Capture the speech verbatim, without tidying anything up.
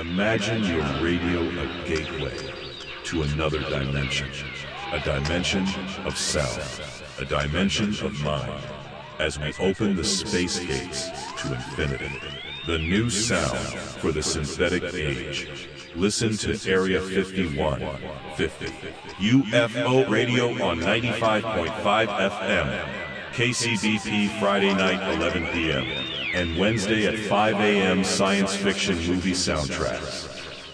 Imagine your radio a gateway to another dimension. A dimension of sound. A dimension of mind. As we open the space gates to infinity. The new sound for the synthetic age. Listen to Area fifty-one fifty. U F O Radio on ninety-five point five F M. K C B P Friday night eleven p m and Wednesday at five a m science fiction movie soundtracks.